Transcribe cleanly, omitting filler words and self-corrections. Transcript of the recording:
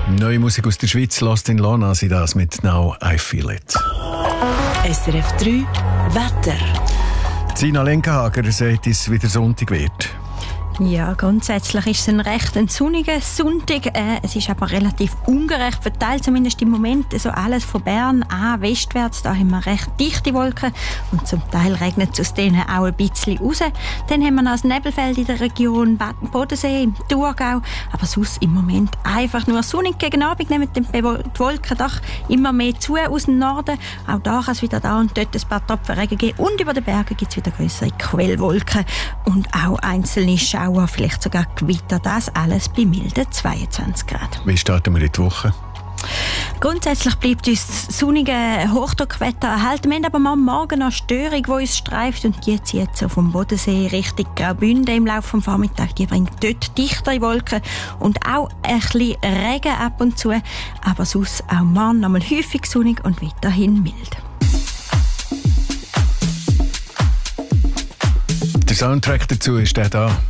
Neue Musik aus der Schweiz, Lost in Lana, sie das mit «Now I Feel It». SRF 3 Wetter. Sina Lenkenhager sagt, dass es wieder Sonntag wird. Ja, grundsätzlich ist es ein recht sonniger Sonntag. Es ist aber relativ ungerecht verteilt, zumindest im Moment. Also alles von Bern an westwärts, da haben wir recht dichte Wolken und zum Teil regnet es aus denen auch ein bisschen raus. Dann haben wir noch das Nebelfeld in der Region Bodensee, im Thurgau. Aber sonst im Moment einfach nur sonnig. Gegen Abend nehmen die Wolken doch immer mehr zu aus dem Norden. Auch da kann es wieder da und dort ein paar Tropfen Regen geben. Und über den Bergen gibt es wieder grössere Quellwolken und auch einzelne Schauer, vielleicht sogar Gewitter, das alles bei milden 22 Grad. Wie starten wir in die Woche? Grundsätzlich bleibt uns das sonnige Hochdruckwetter erhalten. Wir haben aber morgen noch eine Störung, die uns streift und die zieht so vom Bodensee Richtung Graubünden im Laufe des Vormittags. Die bringt dort dichtere Wolken und auch ein bisschen Regen ab und zu. Aber sonst auch morgen noch mal häufig sonnig und weiterhin mild. Der Soundtrack dazu ist der da.